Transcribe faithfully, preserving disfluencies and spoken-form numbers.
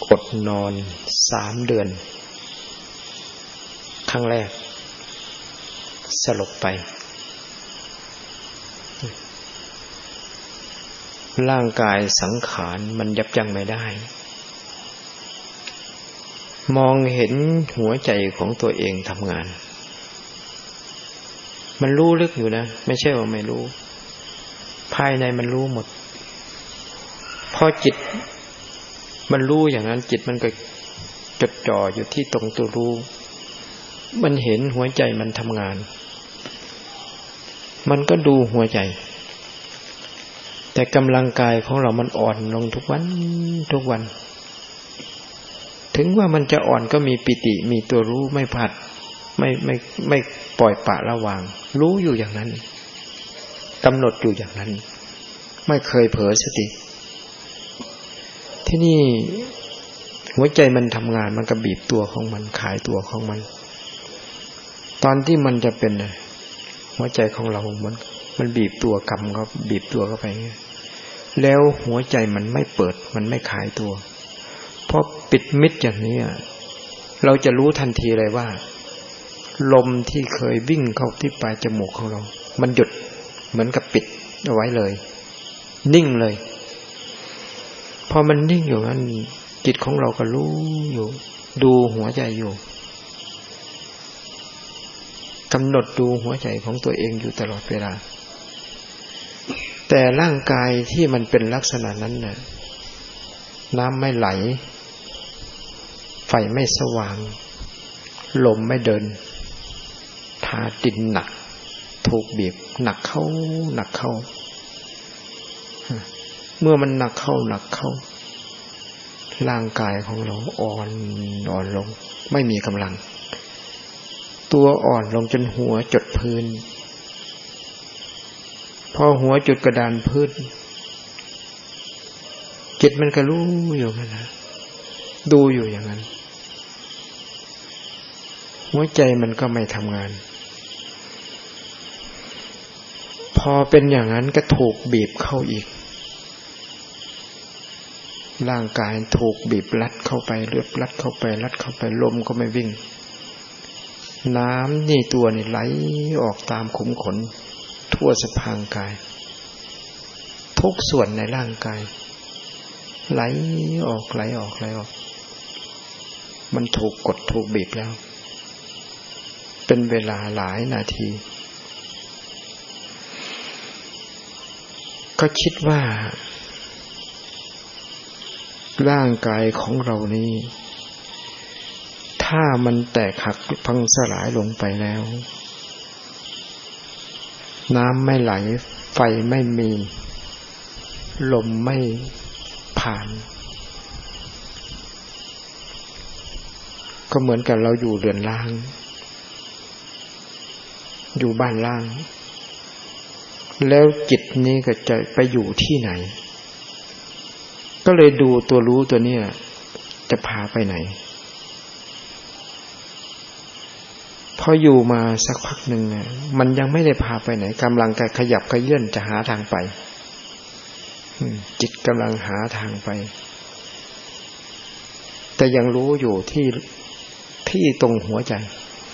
อดนอนสามเดือนครั้งแรกสลบไปร่างกายสังขารมันยับยั้งไม่ได้มองเห็นหัวใจของตัวเองทำงานมันรู้ลึกอยู่นะไม่ใช่ว่าไม่รู้ภายในมันรู้หมดพอจิตมันรู้อย่างนั้นจิตมันก็จดจ่ออยู่ที่ตรงตัวรู้มันเห็นหัวใจมันทำงานมันก็ดูหัวใจแต่กำลังกายของเรามันอ่อนลงทุกวันทุกวันถึงว่ามันจะอ่อนก็มีปิติมีตัวรู้ไม่ผัดไม่ไม่ไม่ปล่อยปละละวางรู้อยู่อย่างนั้นกำหนดอยู่อย่างนั้นไม่เคยเผลอสติที่นี่หัวใจมันทำงานมันก็บีบตัวของมันขายตัวของมันตอนที่มันจะเป็นหัวใจของเรามันมันบีบตัวกำก็บีบตัวเข้าไปแล้วหัวใจมันไม่เปิดมันไม่ขายตัวเพราะปิดมิดอย่างนี้เราจะรู้ทันทีเลยว่าลมที่เคยวิ่งเข้าที่ปลายจมูกของเรามันหยุดเหมือนกับปิดเอาไว้เลยนิ่งเลยพอมันนิ่งอยู่นั้นจิตของเราก็รู้อยู่ดูหัวใจอยู่กำหนดดูหัวใจของตัวเองอยู่ตลอดเวลาแต่ร่างกายที่มันเป็นลักษณะนั้นน่ะน้ำไม่ไหลไฟไม่สว่างลมไม่เดินธาตุดินหนักถูกบีบหนักเข้าหนักเข้าเมื่อมันหนักเข้าหนักเข้าร่างกายของเราอ่อนอ่อนลงไม่มีกำลังตัวอ่อนลงจนหัวจดพื้นพอหัวจุดกระดานพื้นจิตมันก็รู้อยู่นั่นนะดูอยู่อย่างนั้นหัวใจมันก็ไม่ทำงานพอเป็นอย่างนั้นก็ถูกบีบเข้าอีกร่างกายถูกบีบรัดเข้าไปเลือดรัดเข้าไปรัดเข้าไปลมก็ไม่วิ่งน้ำนี่ตัวนี่ไหลออกตามขุมขนทั่วสะพางกายทุกส่วนในร่างกายไหลออกไหลออกไหลออกมันถูกกดถูกบีบแล้วเป็นเวลาหลายนาทีก็คิดว่าร่างกายของเรานี้ถ้ามันแตกหักพังสลายลงไปแล้วน้ำไม่ไหลไฟไม่มีลมไม่ผ่านก็เหมือนกับเราอยู่เรือนร้างอยู่บ้านร้างแล้วจิตนี้ก็จะไปอยู่ที่ไหนก็เลยดูตัวรู้ตัวนี้จะพาไปไหนพออยู่มาสักพักหนึ่งเนี่ยมันยังไม่ได้พาไปไหนกำลังขยับขยื่นจะหาทางไปจิตกำลังหาทางไปแต่ยังรู้อยู่ที่ที่ตรงหัวใจ